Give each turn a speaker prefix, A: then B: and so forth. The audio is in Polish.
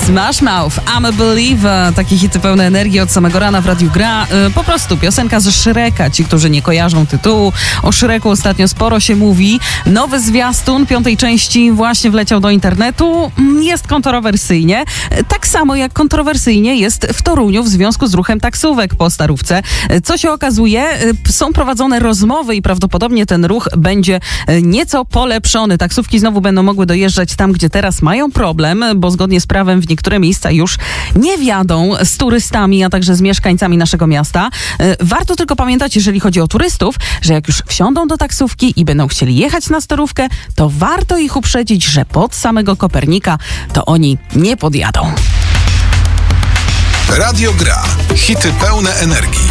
A: Smash Mouth, I'm a Believer. Takie hity pełne energii od samego rana w Radiu Gra. Po prostu piosenka ze Shreka. Ci, którzy nie kojarzą tytułu, o Shreku ostatnio sporo się mówi. Nowy zwiastun 5. części właśnie wleciał do internetu. Jest kontrowersyjnie. Tak samo jak kontrowersyjnie jest w Toruniu w związku z ruchem taksówek po Starówce. Co się okazuje, są prowadzone rozmowy i prawdopodobnie ten ruch będzie nieco polepszony. Taksówki znowu będą mogły dojeżdżać tam, gdzie teraz mają problem, bo zgodnie z prawem w niektóre miejsca już nie wjadą z turystami, a także z mieszkańcami naszego miasta. Warto tylko pamiętać, jeżeli chodzi o turystów, że jak już wsiądą do taksówki i będą chcieli jechać na Starówkę, to warto ich uprzedzić, że pod samego Kopernika to oni nie podjadą.
B: Radio Gra. Hity pełne energii.